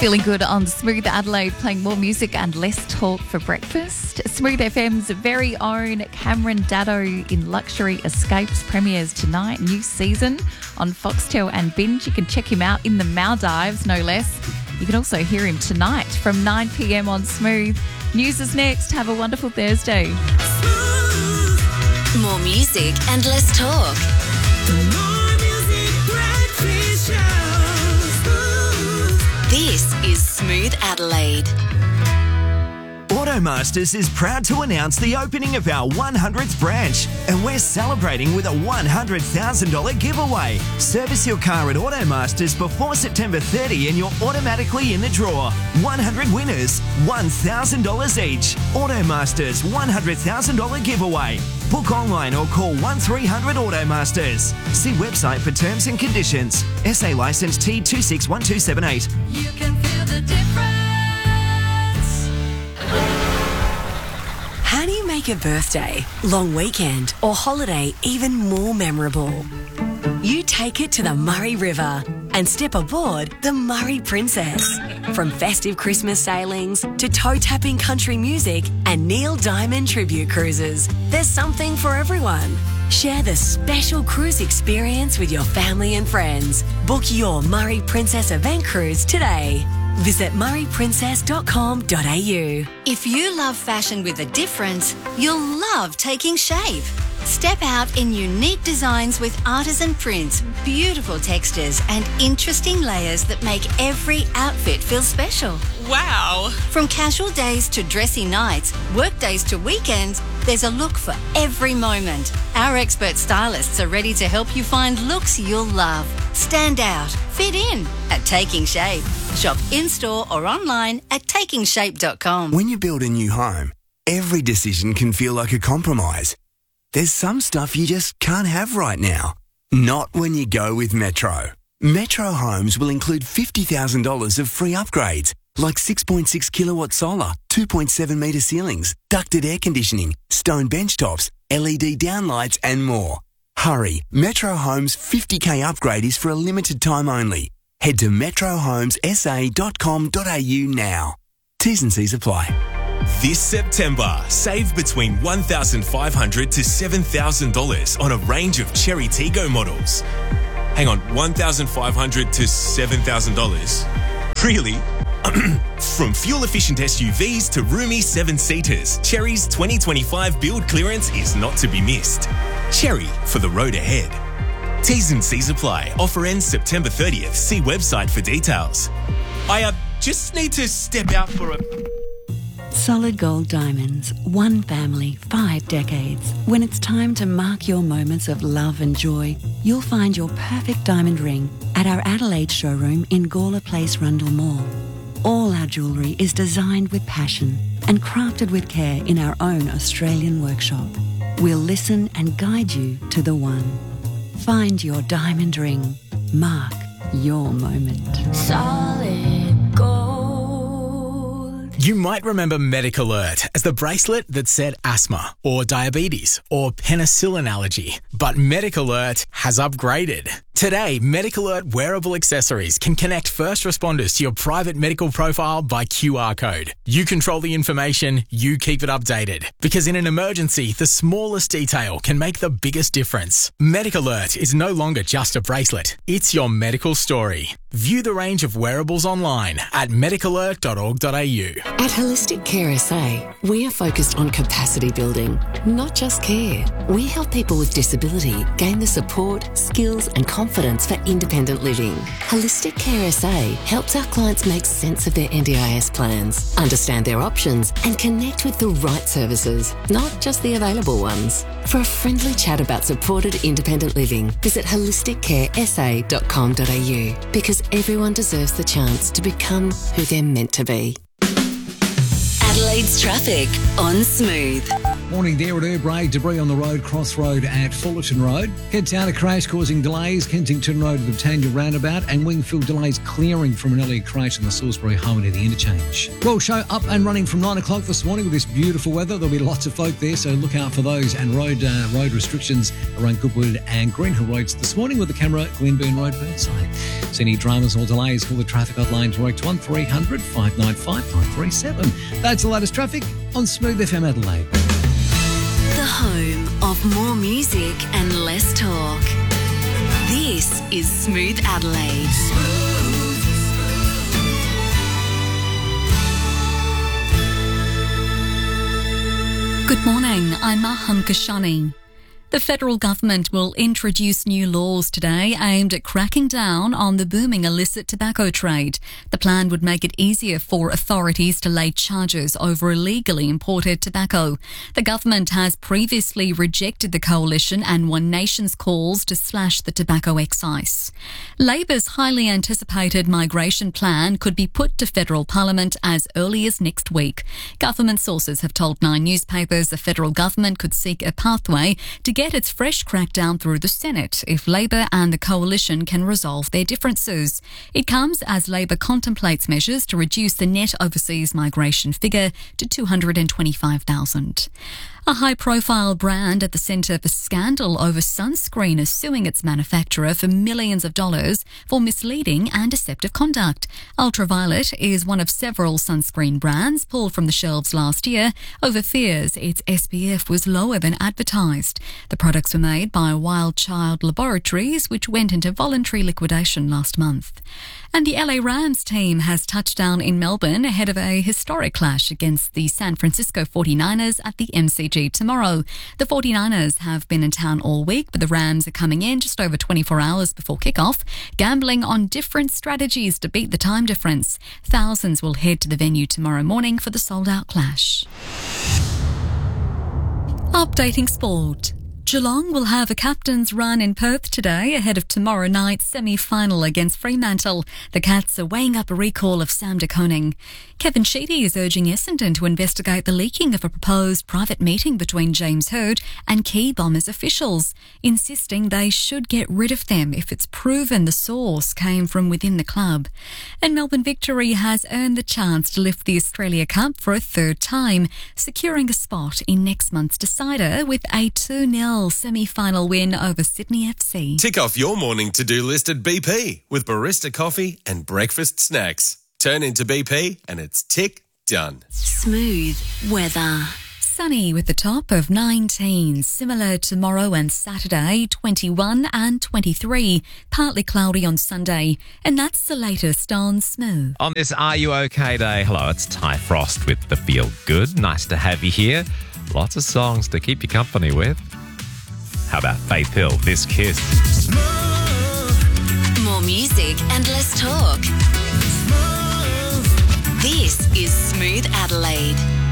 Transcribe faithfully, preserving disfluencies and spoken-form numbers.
Feeling good on Smooth Adelaide, playing more music and less talk for breakfast. Smooth F M's very own Cameron Daddo in Luxury Escapes premieres tonight. New season on Foxtel and Binge. You can check him out in the Maldives, no less. You can also hear him tonight from nine p.m. on Smooth. News is next. Have a wonderful Thursday. More music and less talk. More music breakfast show. This is Smooth Adelaide. Automasters is proud to announce the opening of our one hundredth branch, and we're celebrating with a one hundred thousand dollars giveaway. Service your car at Automasters before September thirtieth and you're automatically in the draw. one hundred winners, one thousand dollars each. Automasters one hundred thousand dollars giveaway. Book online or call one three hundred Automasters. See website for terms and conditions. S A licence T two six one two seven eight. You can feel the difference. How do you make a birthday, long weekend, or holiday even more memorable? You take it to the Murray River and step aboard the Murray Princess. From festive Christmas sailings to toe-tapping country music and Neil Diamond tribute cruises, there's something for everyone. Share the special cruise experience with your family and friends. Book your Murray Princess event cruise today. Visit murray princess dot com dot a u. If you love fashion with a difference, you'll love Taking Shape. Step out in unique designs with artisan prints, beautiful textures and interesting layers that make every outfit feel special. Wow! From casual days to dressy nights, work days to weekends, there's a look for every moment. Our expert stylists are ready to help you find looks you'll love. Stand out, fit in at Taking Shape. Shop in-store or online at taking shape dot com. When you build a new home, every decision can feel like a compromise. There's some stuff you just can't have right now. Not when you go with Metro. Metro Homes will include fifty thousand dollars of free upgrades, like six point six kilowatt solar, two point seven metre ceilings, ducted air conditioning, stone bench tops, L E D downlights and more. Hurry, Metro Homes fifty K upgrade is for a limited time only. Head to metro homes s a dot com dot a u now. T's and C's apply. This September, save between one thousand five hundred dollars to seven thousand dollars on a range of Cherry Tiggo models. Hang on, one thousand five hundred dollars to seven thousand dollars? Really? From fuel-efficient S U Vs to roomy seven-seaters, Cherry's twenty twenty-five build clearance is not to be missed. Cherry for the road ahead. T's and C's apply. Offer ends September thirtieth. See website for details. I uh, just need to step out for a... Solid Gold Diamonds, one family, five decades. When it's time to mark your moments of love and joy, you'll find your perfect diamond ring at our Adelaide showroom in Gawler Place, Rundle Mall. All our jewellery is designed with passion and crafted with care in our own Australian workshop. We'll listen and guide you to the one. Find your diamond ring. Mark your moment. Solid gold. You might remember MedicAlert as the bracelet that said asthma or diabetes or penicillin allergy. But MedicAlert has upgraded. Today, MedicAlert wearable accessories can connect first responders to your private medical profile by Q R code. You control the information, you keep it updated. Because in an emergency, the smallest detail can make the biggest difference. MedicAlert is no longer just a bracelet. It's your medical story. View the range of wearables online at medic alert dot org dot a u. At Holistic Care S A, we are focused on capacity building, not just care. We help people with disability gain the support, skills and confidence for independent living. Holistic Care S A helps our clients make sense of their N D I S plans, understand their options and connect with the right services, not just the available ones. For a friendly chat about supported independent living, visit holistic care s a dot com dot a u because everyone deserves the chance to become who they're meant to be. Adelaide's traffic on Smooth. Morning there at Irbrae. Debris on the road, Crossroad at Fullerton Road. Head town, a crash causing delays. Kensington Road at the Tanya roundabout, and Wingfield delays clearing from an earlier crash on the Salisbury Highway near the interchange. Well, show up and running from nine o'clock this morning with this beautiful weather. There'll be lots of folk there, so look out for those. And road uh, road restrictions around Goodwood and Greenhill Roads this morning with the camera Glenburn Road Burnside. So any dramas or delays, call the traffic hotline direct one three hundred, five nine five, nine three seven. That's the latest traffic on Smooth F M Adelaide. The home of more music and less talk. This is Smooth Adelaide. Good morning, I'm Maham Kashani. The federal government will introduce new laws today aimed at cracking down on the booming illicit tobacco trade. The plan would make it easier for authorities to lay charges over illegally imported tobacco. The government has previously rejected the Coalition and One Nation's calls to slash the tobacco excise. Labor's highly anticipated migration plan could be put to federal parliament as early as next week. Government sources have told Nine newspapers the federal government could seek a pathway to get Get its fresh crackdown through the Senate if Labor and the Coalition can resolve their differences. It comes as Labor contemplates measures to reduce the net overseas migration figure to two hundred twenty-five thousand. A high-profile brand at the centre of a scandal over sunscreen is suing its manufacturer for millions of dollars for misleading and deceptive conduct. Ultraviolet is one of several sunscreen brands pulled from the shelves last year over fears its S P F was lower than advertised. The products were made by Wild Child Laboratories, which went into voluntary liquidation last month. And the L A Rams team has touched down in Melbourne ahead of a historic clash against the San Francisco forty-niners at the M C G tomorrow. The forty-niners have been in town all week, but the Rams are coming in just over twenty-four hours before kickoff, gambling on different strategies to beat the time difference. Thousands will head to the venue tomorrow morning for the sold-out clash. Updating sport. Geelong will have a captain's run in Perth today ahead of tomorrow night's semi-final against Fremantle. The Cats are weighing up a recall of Sam de Koning. Kevin Sheedy is urging Essendon to investigate the leaking of a proposed private meeting between James Hird and key Bombers officials, insisting they should get rid of them if it's proven the source came from within the club. And Melbourne Victory has earned the chance to lift the Australia Cup for a third time, securing a spot in next month's decider with a two nil semi-final win over Sydney F C. Tick off your morning to-do list at B P with barista coffee and breakfast snacks. Turn into B P and it's tick done. Smooth weather. Sunny with a top of nineteen, similar tomorrow and Saturday, twenty-one and twenty-three. Partly cloudy on Sunday, and that's the latest on Smooth. On this Are You OK Day, hello, it's Ty Frost with The Feel Good. Nice to have you here. Lots of songs to keep you company with. How about Faith Hill, This Kiss? More music and less talk. This is Smooth Adelaide.